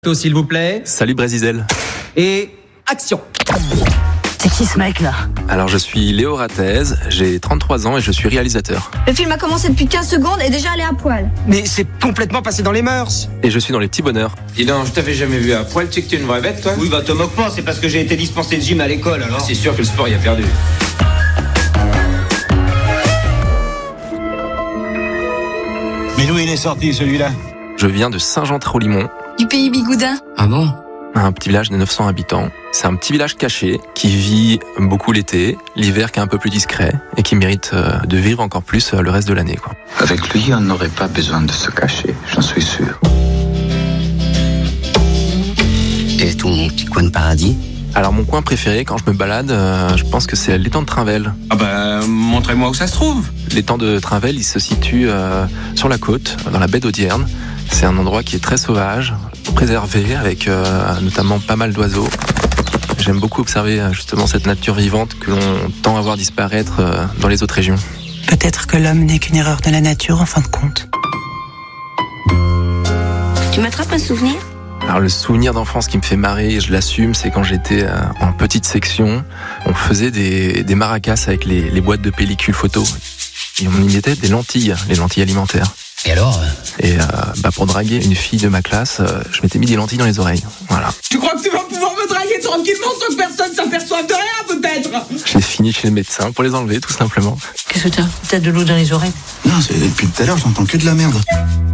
S'il vous plaît. Salut Brésil. Et action. C'est qui ce mec là? Alors je suis Léo Ratez, j'ai 33 ans et je suis réalisateur. Le film a commencé depuis 15 secondes et déjà allé à poil. Mais c'est complètement passé dans les mœurs. Et je suis dans Les Petits Bonheurs. Dis donc, je t'avais jamais vu à poil, tu sais que t'es une vraie bête, toi? Oui, bah te moque pas, c'est parce que j'ai été dispensé de gym à l'école, alors. C'est sûr que le sport y a perdu. Mais d'où il est sorti, celui-là? Je viens de Saint-Jean-Traulimont, Du pays Bigoudin. Ah bon? un petit village de 900 habitants. C'est un petit village caché qui vit beaucoup l'été, l'hiver qui est un peu plus discret et qui mérite de vivre encore plus le reste de l'année, quoi. Avec lui, on n'aurait pas besoin de se cacher, j'en suis sûr. Et ton petit coin de paradis? Alors mon coin préféré quand je me balade, je pense que c'est l'étang de Trinvel. Ah bah, montrez-moi où ça se trouve. L'étang de Trinvel, il se situe sur la côte, dans la baie d'Audierne. C'est un endroit qui est très sauvage, préservé, avec notamment pas mal d'oiseaux. J'aime beaucoup observer justement cette nature vivante que l'on tend à voir disparaître dans les autres régions. Peut-être que l'homme n'est qu'une erreur de la nature en fin de compte. Tu m'attrapes un souvenir? Alors le souvenir d'enfance qui me fait marrer, et je l'assume, c'est quand j'étais en petite section, on faisait des maracas avec les boîtes de pellicules photo. Et on y mettait des lentilles, les lentilles alimentaires. Et alors? Et pour draguer une fille de ma classe, je m'étais mis des lentilles dans les oreilles. Voilà. Tu crois que tu vas pouvoir me draguer tranquillement sans que personne s'aperçoive de rien, peut-être? J'ai fini chez le médecin pour les enlever, tout simplement. Qu'est-ce que t'as? T'as de l'eau dans les oreilles? Non, c'est depuis tout à l'heure, j'entends que de la merde.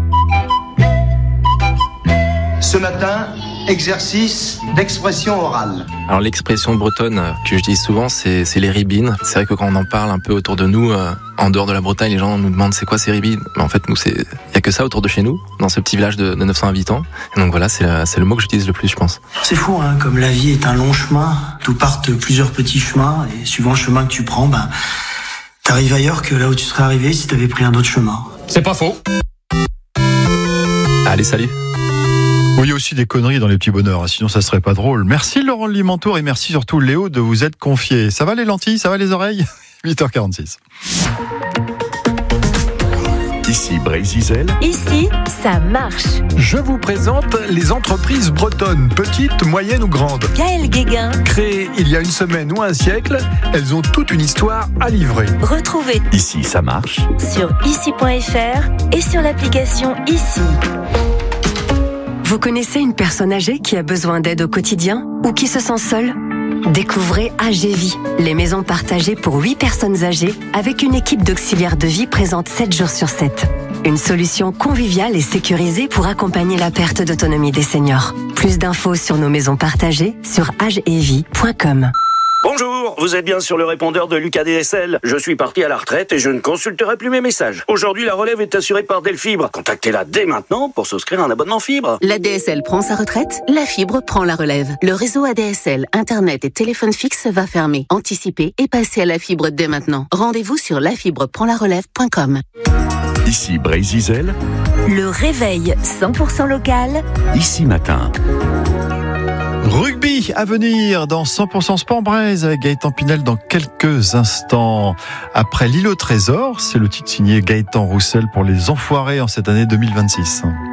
Ce matin, exercice d'expression orale. Alors l'expression bretonne que j'utilise souvent, c'est les ribines. C'est vrai que quand on en parle un peu autour de nous, en dehors de la Bretagne, les gens nous demandent c'est quoi ces ribines. Mais en fait, nous, il y a que ça autour de chez nous, dans ce petit village de 900 habitants. Et donc voilà, c'est le mot que j'utilise le plus, je pense. C'est fou, hein, comme la vie est un long chemin, d'où partent plusieurs petits chemins, et suivant le chemin que tu prends, t'arrives ailleurs que là où tu serais arrivé si t'avais pris un autre chemin. C'est pas faux. Allez, salut. Oui, il y a aussi des conneries dans Les Petits Bonheurs, sinon ça serait pas drôle. Merci Laurent Limantour et merci surtout Léo de vous être confié. Ça va les lentilles, ça va les oreilles? 8h46. Ici Brésil. Ici, ça marche. Je vous présente les entreprises bretonnes, petites, moyennes ou grandes. Gaël Guéguin. Créées il y a une semaine ou un siècle, elles ont toute une histoire à livrer. Retrouvez Ici, ça marche. sur ici.fr et sur l'application Ici. Vous connaissez une personne âgée qui a besoin d'aide au quotidien ou qui se sent seule? Découvrez AGVie, les maisons partagées pour 8 personnes âgées avec une équipe d'auxiliaires de vie présente 7 jours sur 7. Une solution conviviale et sécurisée pour accompagner la perte d'autonomie des seniors. Plus d'infos sur nos maisons partagées sur agevie.com. Bonjour, vous êtes bien sur le répondeur de Lucas DSL. Je suis parti à la retraite et je ne consulterai plus mes messages. Aujourd'hui, la relève est assurée par Delfibre. Contactez-la dès maintenant pour souscrire un abonnement fibre. La DSL prend sa retraite, la fibre prend la relève. Le réseau ADSL, Internet et téléphone fixe va fermer. Anticipez et passez à la fibre dès maintenant. Rendez-vous sur lafibreprendlarelève.com. Ici Brésil. Le réveil 100% local. Ici matin. Rugby à venir dans 100% Sport Braise avec Gaëtan Pinel dans quelques instants. Après l'île au trésor, c'est le titre signé Gaëtan Roussel pour les Enfoirés en cette année 2026.